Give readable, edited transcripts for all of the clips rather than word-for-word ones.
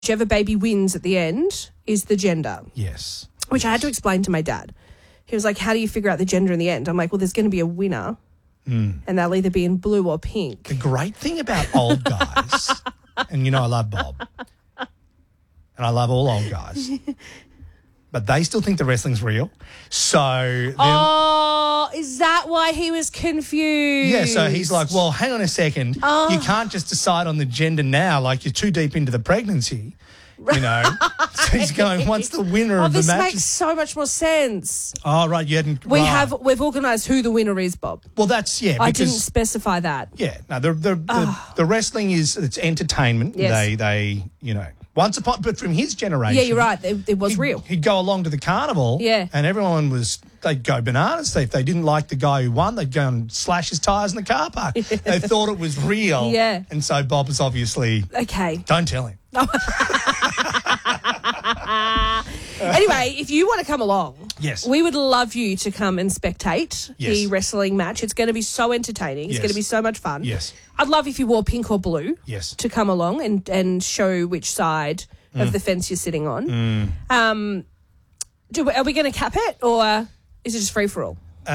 whichever baby wins at the end is the gender. Yes. Which I had to explain to my dad. He was like, how do you figure out the gender in the end? I'm like, well, there's going to be a winner and they'll either be in blue or pink. The great thing about old guys, and you know I love Bob, and I love all old guys, but they still think the wrestling's real. So... Oh, is that why he was confused? Yeah, so he's like, well, hang on a second. You can't just decide on the gender now, like you're too deep into the pregnancy, you know. So he's going, once the winner of the this match... makes so much more sense. Oh, right, you hadn't... We've organised who the winner is, Bob. Well, that's, yeah, because... I didn't specify that. Yeah, no, the wrestling it's entertainment. Yes. They, you know... Once upon, but from his generation... Yeah, you're right. It was real. He'd go along to the carnival and everyone they'd go bananas. If they didn't like the guy who won, they'd go and slash his tyres in the car park. They thought it was real. Yeah. And so Bob was obviously... Okay. Don't tell him. Anyway, if you want to come along, yes, we would love you to come and spectate the Yes. wrestling match. It's going to be so entertaining. It's Yes. going to be so much fun. Yes. I'd love if you wore pink or blue Yes. to come along and show which side of the fence you're sitting on. Are we going to cap it or is it just free for all?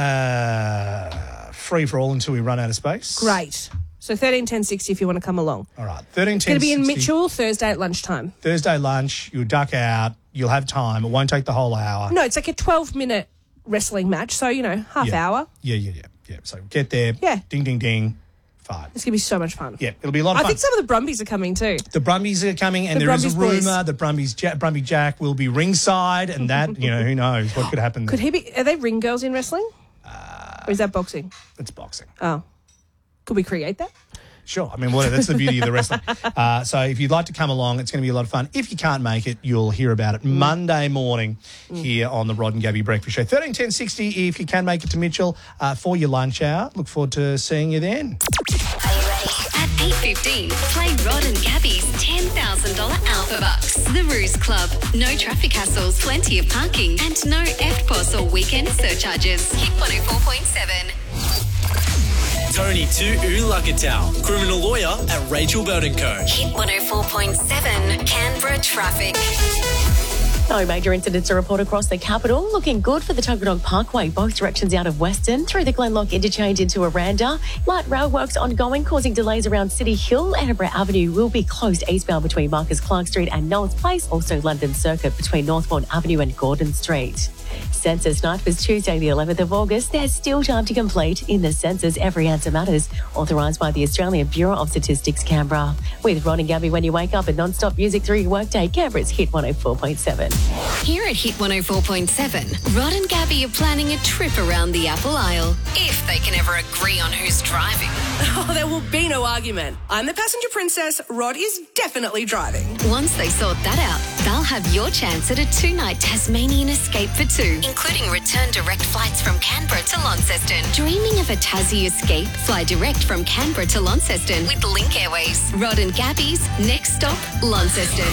Free for all until we run out of space. Great. So 13:10:60 if you want to come along. All right. 13:10. It's going to be in Mitchell Thursday at lunchtime. Thursday lunch. You'll duck out. You'll have time. It won't take the whole hour. No, it's like a 12-minute wrestling match. So, you know, half hour. Yeah. So get there. Yeah. Ding, ding, ding. Fine. It's going to be so much fun. Yeah, it'll be a lot of fun. I think some of the Brumbies are coming too. The Brumbies are coming, and The there is a Brumbies rumour boys. that Brumby Jack will be ringside, and that, you know, who knows what could happen there. Could he be? Are they ring girls in wrestling? Or is that boxing? It's boxing. Oh. Could we create that? Sure. I mean, that's the beauty of the wrestling. So if you'd like to come along, it's going to be a lot of fun. If you can't make it, you'll hear about it Monday morning here on the Rod and Gabby Breakfast Show. 13:10:60 if you can make it to Mitchell for your lunch hour. Look forward to seeing you then. Are you ready? At 8:15, play Rod and Gabby's $10,000 Alpha Bucks. The Ruse Club. No traffic hassles, plenty of parking, and no EFTPOS or weekend surcharges. Hit 104.7. Tony to Ulakatau, criminal lawyer at Rachel Burton Co. Hit 104.7. Canberra traffic. No major incidents to report across the capital. Looking good for the Tuggeranong Parkway, both directions out of Western, through the Glenlock interchange into Aranda. Light rail works ongoing, causing delays around City Hill. Edinburgh Avenue will be closed eastbound between Marcus Clark Street and Knowles Place. Also London Circuit between Northbourne Avenue and Gordon Street. Census night was Tuesday the 11th of August. There's still time to complete in the census. Every answer matters. Authorised by the Australian Bureau of Statistics, Canberra. With Ron and Gabby when you wake up and non-stop music through your workday, Canberra's Hit 104.7. Here at Hit 104.7, Rod and Gabby are planning a trip around the Apple Isle. If they can ever agree on who's driving. Oh, there will be no argument. I'm the passenger princess. Rod is definitely driving. Once they sort that out, they'll have your chance at a 2-night Tasmanian escape for two, including return direct flights from Canberra to Launceston. Dreaming of a Tassie escape? Fly direct from Canberra to Launceston with Link Airways. Rod and Gabby's next stop, Launceston.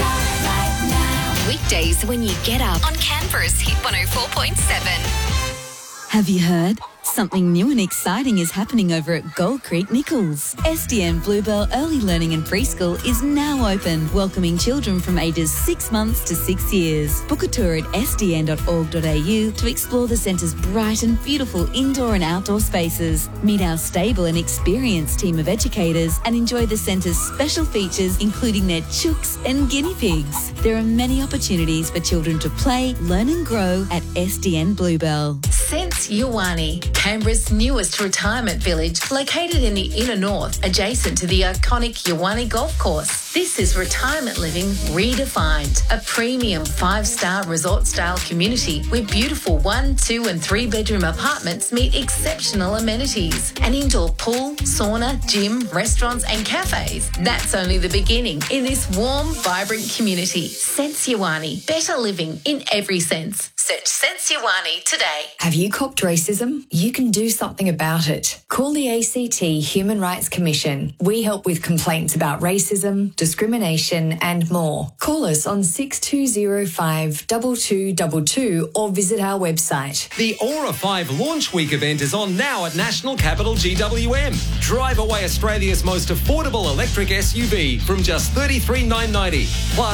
Weekdays when you get up on Canberra's Hit 104.7. Have you heard? Something new and exciting is happening over at Gold Creek Nichols. SDN Bluebell Early Learning and Preschool is now open, welcoming children from ages 6 months to 6 years. Book a tour at sdn.org.au to explore the centre's bright and beautiful indoor and outdoor spaces. Meet our stable and experienced team of educators and enjoy the centre's special features, including their chooks and guinea pigs. There are many opportunities for children to play, learn and grow at SDN Bluebell. Sense Yawani, Canberra's newest retirement village, located in the inner north, adjacent to the iconic Yawani Golf Course. This is retirement living redefined, a premium 5-star resort-style community where beautiful 1, 2 and 3 bedroom apartments meet exceptional amenities. An indoor pool, sauna, gym, restaurants and cafes. That's only the beginning in this warm, vibrant community. Sense Yawani, better living in every sense. Search Sense Yawani today. Have you copped racism? You can do something about it. Call the ACT Human Rights Commission. We help with complaints about racism, discrimination and more. Call us on 6205 2222 or visit our website. The Aura 5 Launch Week event is on now at National Capital GWM. Drive away Australia's most affordable electric SUV from just $33,990. Plus,